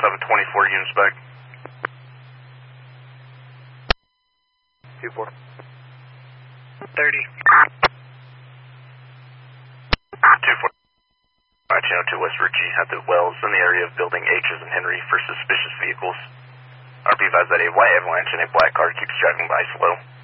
724 units back. 2-4. 30. 2-4. 202 West Ritchie at the wells in the area of building H's and Henry for suspicious vehicles. RP advised that a white Avalanche and a black car keeps driving by slow.